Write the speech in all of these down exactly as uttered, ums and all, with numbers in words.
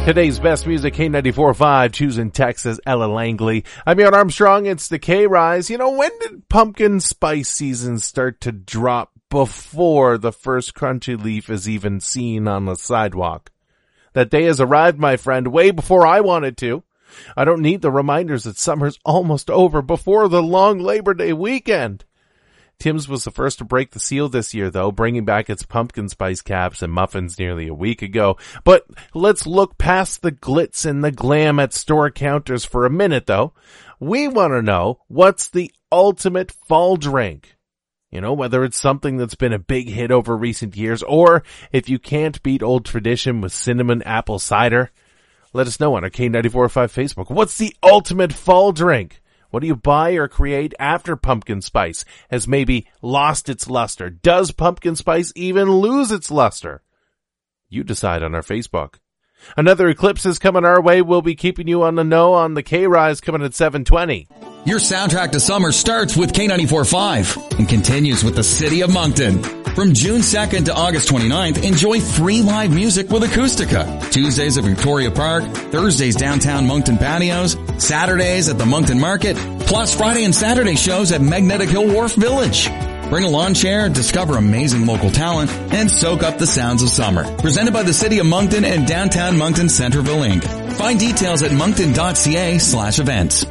Today's best music, K ninety-four point five, choosing Texas, Ella Langley. I'm Aaron Armstrong, it's the K-Rise. You know, when did pumpkin spice season start to drop before the first crunchy leaf is even seen on the sidewalk? That day has arrived, my friend, way before I wanted to. I don't need the reminders that summer's almost over before the long Labor Day weekend. Tim's was the first to break the seal this year, though, bringing back its pumpkin spice caps and muffins nearly a week ago. But let's look past the glitz and the glam at store counters for a minute, though. We want to know, what's the ultimate fall drink? You know, whether it's something that's been a big hit over recent years, or if you can't beat old tradition with cinnamon apple cider. Let us know on our K ninety-four point five Facebook. What's the ultimate fall drink? What do you buy or create after pumpkin spice has maybe lost its luster? Does pumpkin spice even lose its luster? You decide on our Facebook. Another eclipse is coming our way. We'll be keeping you on the know on the K-Rise coming at seven twenty. Your soundtrack to summer starts with K ninety-four point five and continues with the City of Moncton. From June second to August twenty-ninth, enjoy free live music with Acoustica. Tuesdays at Victoria Park, Thursdays downtown Moncton patios, Saturdays at the Moncton Market, plus Friday and Saturday shows at Magnetic Hill Wharf Village. Bring a lawn chair, discover amazing local talent, and soak up the sounds of summer. Presented by the City of Moncton and Downtown Moncton Centerville Incorporated. Find details at moncton.ca slash events.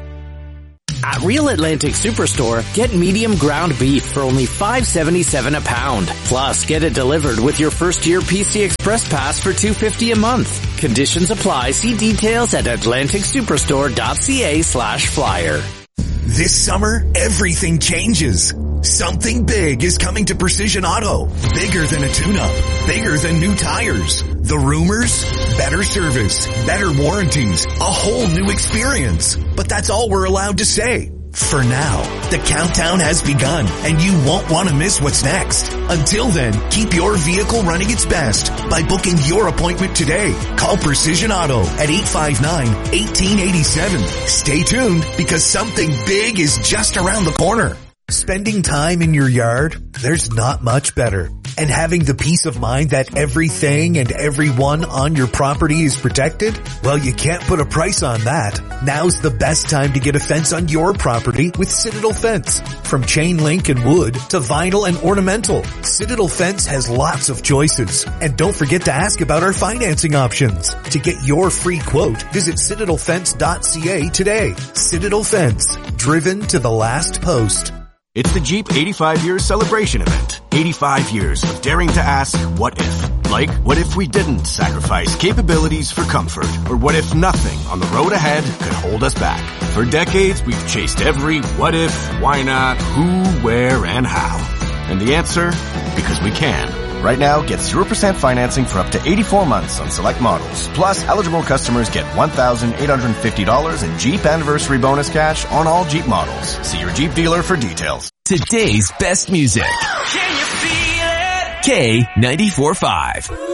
At Real Atlantic Superstore, get medium ground beef for only five dollars and seventy-seven cents a pound. Plus, get it delivered with your first year P C Express Pass for two dollars and fifty cents a month. Conditions apply. See details at atlanticsuperstore.ca slash flyer. This summer, everything changes. Something big is coming to Precision Auto. Bigger than a tune-up. Bigger than new tires. The rumors? Better service. Better warranties. A whole new experience. But that's all we're allowed to say. For now, the countdown has begun, and you won't want to miss what's next. Until then, keep your vehicle running its best by booking your appointment today. Call Precision Auto at eight five nine, one eight eight seven. Stay tuned, because something big is just around the corner. Spending time in your yard? There's not much better. And having the peace of mind that everything and everyone on your property is protected? Well, you can't put a price on that. Now's the best time to get a fence on your property with Citadel Fence. From chain link and wood to vinyl and ornamental, Citadel Fence has lots of choices. And don't forget to ask about our financing options. To get your free quote, visit citadel fence dot c a today. Citadel Fence, driven to the last post. It's the Jeep eighty-five year celebration event. eighty-five years of daring to ask, what if? Like, what if we didn't sacrifice capabilities for comfort? Or what if nothing on the road ahead could hold us back? For decades, we've chased every what if, why not, who, where, and how. And the answer? Because we can. Right now, get zero percent financing for up to eighty-four months on select models. Plus, eligible customers get one thousand eight hundred fifty dollars in Jeep Anniversary Bonus cash on all Jeep models. See your Jeep dealer for details. Today's best music. Can you feel it? K ninety-four point five.